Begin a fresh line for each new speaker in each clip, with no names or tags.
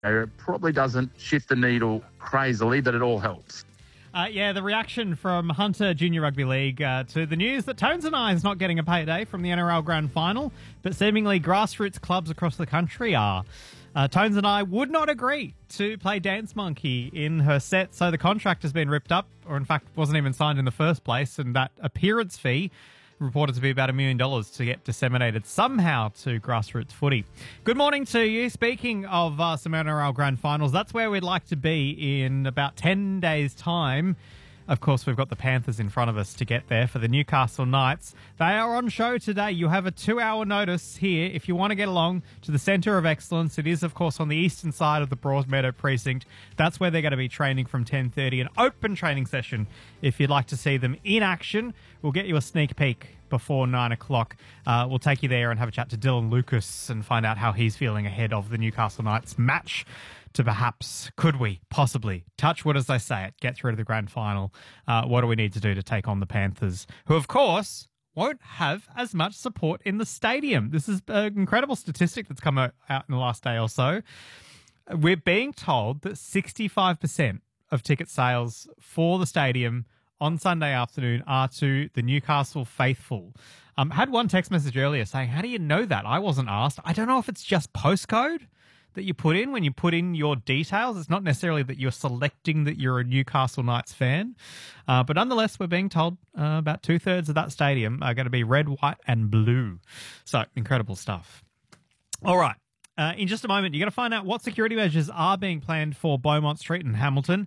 It probably doesn't shift the needle crazily, but it all helps.
The reaction from Hunter Junior Rugby League to the news that Tones and I is not getting a payday from the NRL Grand Final, but seemingly grassroots clubs across the country are. Tones and I would not agree to play Dance Monkey in her set, so the contract has been ripped up, or in fact wasn't even signed in the first place, and that appearance fee reported to be about $1 million to get disseminated somehow to grassroots footy. Good morning to you. Speaking of some NRL Grand Finals, that's where we'd like to be in about 10 days' time. Of course, we've got the Panthers in front of us to get there for the Newcastle Knights. They are on show today. You have a 2-hour notice here if you want to get along to the Centre of Excellence. It is, of course, on the eastern side of the Broadmeadow precinct. That's where they're going to be training from 10:30, an open training session. If you'd like to see them in action, we'll get you a sneak peek before 9 o'clock. We'll take you there and have a chat to Dylan Lucas and find out how he's feeling ahead of the Newcastle Knights match to perhaps, could we possibly, touch wood as they say it, get through to the grand final. What do we need to do to take on the Panthers, who, of course, won't have as much support in the stadium? This is an incredible statistic that's come out in the last day or so. We're being told that 65% of ticket sales for the stadium on Sunday afternoon are to the Newcastle faithful. Had one text message earlier saying, how do you know that? I wasn't asked. I don't know if it's just postcode that you put in when you put in your details. It's not necessarily that you're selecting that you're a Newcastle Knights fan. But nonetheless, we're being told about 2/3 of that stadium are going to be red, white and blue. So incredible stuff. All right. In just a moment, you're going to find out what security measures are being planned for Beaumont Street in Hamilton.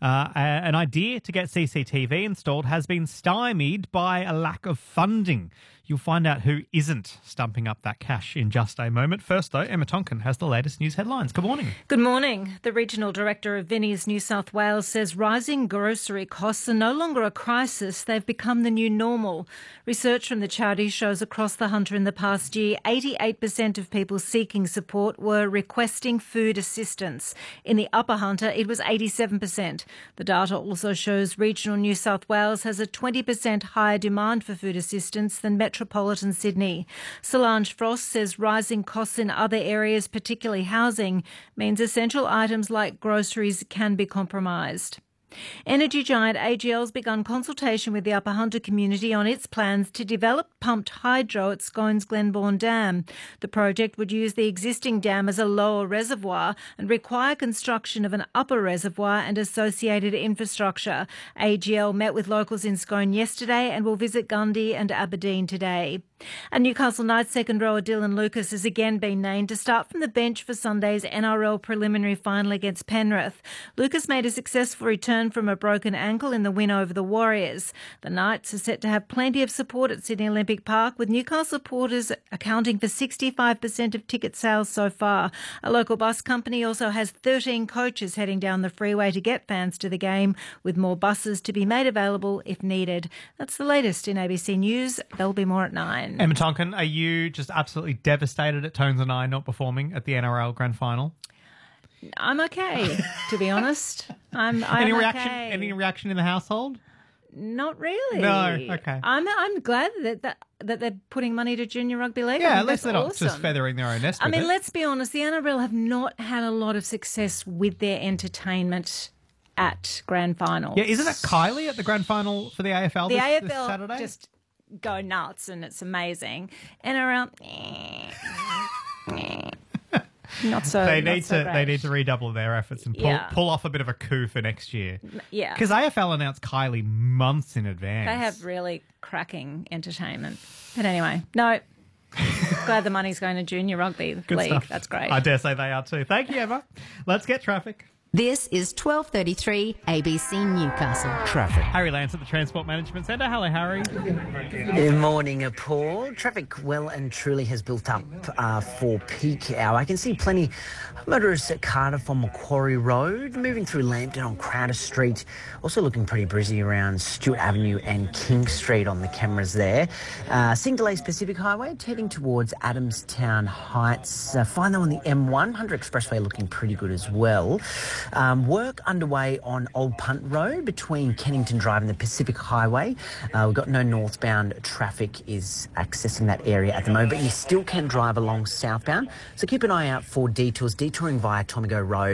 An idea to get CCTV installed has been stymied by a lack of funding. You'll find out who isn't stumping up that cash in just a moment. First, though, Emma Tonkin has the latest news headlines. Good morning.
Good morning. The Regional Director of Vinnie's New South Wales says rising grocery costs are no longer a crisis. They've become the new normal. Research from the charity shows across the Hunter in the past year, 88% of people seeking support were requesting food assistance. In the Upper Hunter, it was 87%. The data also shows regional New South Wales has a 20% higher demand for food assistance than metropolitan Sydney. Solange Frost says rising costs in other areas, particularly housing, means essential items like groceries can be compromised. Energy giant AGL's begun consultation with the Upper Hunter community on its plans to develop pumped hydro at Scones Glenbourne Dam. The project would use the existing dam as a lower reservoir and require construction of an upper reservoir and associated infrastructure. AGL met with locals in Scone yesterday and will visit Gundy and Aberdeen today. And Newcastle Knights second rower Dylan Lucas has again been named to start from the bench for Sunday's NRL preliminary final against Penrith. Lucas made a successful return from a broken ankle in the win over the Warriors. The Knights are set to have plenty of support at Sydney Olympic Park, with Newcastle supporters accounting for 65% of ticket sales so far. A local bus company also has 13 coaches heading down the freeway to get fans to the game, with more buses to be made available if needed. That's the latest in ABC News. There'll be more at 9.
Emma Tonkin, are you just absolutely devastated at Tones and I not performing at the NRL Grand Final?
I'm okay, to be honest. I'm
any reaction?
okay.
Any reaction in the household?
Not really.
No. Okay.
I'm glad that they're putting money to junior rugby league.
Yeah, at least they're not just feathering their own nest.
I mean,
it.
Let's be honest. The NRL have not had a lot of success with their entertainment at grand finals.
Yeah, isn't it Kylie at the grand final for the AFL?
The
this
AFL
Saturday?
just go nuts, and it's amazing. NRL. Not so.
They need
great.
to redouble their efforts and pull off a bit of a coup for next year.
Yeah,
because AFL announced Kylie months in advance.
They have really cracking entertainment. But anyway, no. Glad the money's going to junior rugby
Good
league.
Stuff.
That's great.
I dare say they are too. Thank you, Emma. Let's get traffic.
This is 12:33 ABC Newcastle.
Traffic.
Harry Lance at the Transport Management Centre. Hello, Harry.
Good morning, Paul. Traffic well and truly has built up for peak hour. I can see plenty of motorists at Cardiff on Macquarie Road, moving through Lambton on Crowder Street. Also looking pretty busy around Stewart Avenue and King Street on the cameras there. Seeing delays Pacific Highway, heading towards Adamstown Heights. Find them on the M1. Hunter Expressway looking pretty good as well. Work underway on Old Punt Road between Kennington Drive and the Pacific Highway. We've got no northbound traffic is accessing that area at the moment, but you still can drive along southbound. So keep an eye out for detours, detouring via Tomigo Road